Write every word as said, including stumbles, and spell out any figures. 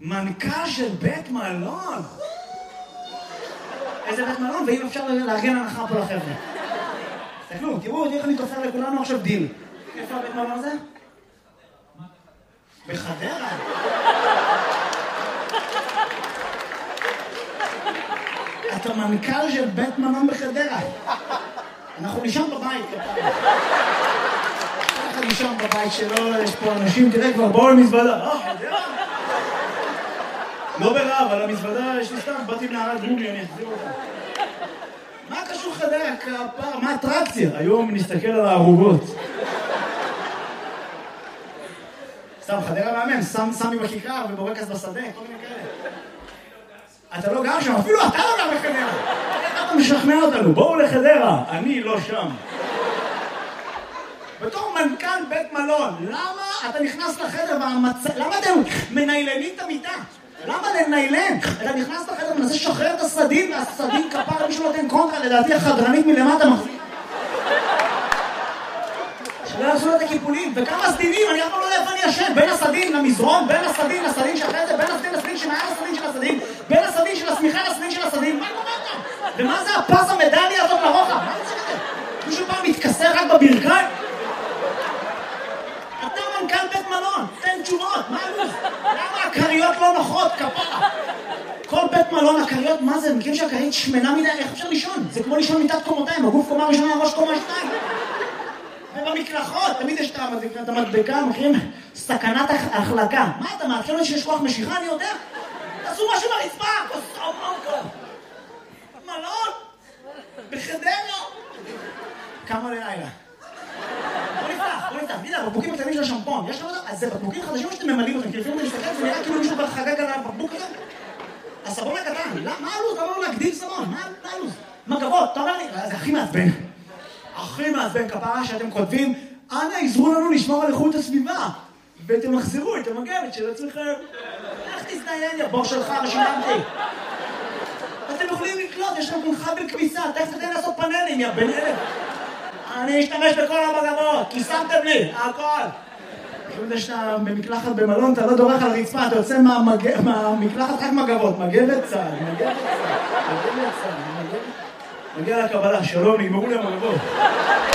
מנכ"ל של בית מלון. איזה בית מלון, ואם אפשר לארגן הנחה פה לחבר'ה. תסתכלו, תראו, איך אני תופר לכולנו עכשיו דיל. איפה הבית מלון הזה? בחדרה. אתה מנכ"ל של בית מלון בחדרה. אנחנו נשאר בבית. אנחנו נשאר בבית שלו, יש פה אנשים, תראה כבר, בואו למזוודה. אה, חדרה? לא ברע, אבל המזוודה יש לי סתם, באתי מנערת גומי, אני אחזיר אותה. מה קשור חדרה? כפר, מה האטרקציה? היום נסתכל על הערוגות. סתם, חדרה מאמן, סמי בכיכר ובורקס בשדה, כל מיני כאלה. אתה לא גר שם, אפילו אתה לא גר בחדרה. איך אתה משכנע אותנו? בואו לחדרה, אני לא שם. בתור מנכ"ל בית מלון, למה אתה נכנס לחדר והמצ... למה אתם מניילנים את המיטה? למה לניילן? אתה נכנס לחדר ומנסה לשחרר את הסדין, והסדין כפר מישהו נותן קונטרה, לדעתי החדרנית מלמטה מחזיק. שלא יעשו את הקיפולים, וכמה סדינים, אני אף פעם לא יודע איפה אני ישן, בין הסדין למזרון, בין הסדין לסדין שאחרי זה, בין הסדין לסדין שמעל הסדין של הסדין, בין הסדין של הסמיכה לסדין של הסדין, מה קורה כאן? ומה זה הפס המדליה הזאת לרוחב? מה זה זה? מישהו פעם מתכסר רק בברכיים? אתה מנכ"ל בית מלון, תן תשובות, מה הלו"ז? למה הקריות לא נוחות, כפרה? כל בית מלון, הקריות, מה זה? מכירים שהקרית שמנה מדי, איך אפשר לישון? זה כמו לישון מיטת קומותיים, הגוף קומה ראשונה, ראש קומה שתיים. ובמקלחות, תמיד יש את המדבקה, מכירים? סכנת החלקה. מה אתה מאפשר לי שיש כוח משיכה, אני יודע? תעשו משהו ברצפה, כוסו מונקו. מלון? בחדרה? כמה לילה? בוא נפתח, בוא נפתח. תראה, הבקבוקים הקטנים של השמפון, יש לך עוד? אז זה בקבוקים חדשים או שאתם ממלאים אותם? כי לפעמים אני מסתכל, זה נראה כאילו מישהו כבר חגג על הבקבוק הזה. הסבון הקטן, מה הלו"ז? אתה אומר להגדיל סבון, מה הלו"ז? מגבות, אתה אומר לי, זה הכי מעצבן. הכי מעצבן כפרה שאתם כותבים, אנא עזרו לנו לשמור על איכות הסביבה, ותמחזרו את המגבת של עצמכם. איך תזדיין, יא בור שלך, ושילמתי. אתם יכולים לקלוט, יש לכם חבל כביסה, תכף תתן לעשות פאנלים, יא בן אלף. אני אשתמש בכל המגבות, כי שמתם לי, הכל. פשוט יש שאתה במקלחת במלון, אתה לא דורך על רצפה, אתה יוצא מהמקלחת רק מגבות, מגבת צהל, מגבת צהל, מגבת צהל, מגבת... מגיע לקבלה, שלום, נגמרו לי המגבות.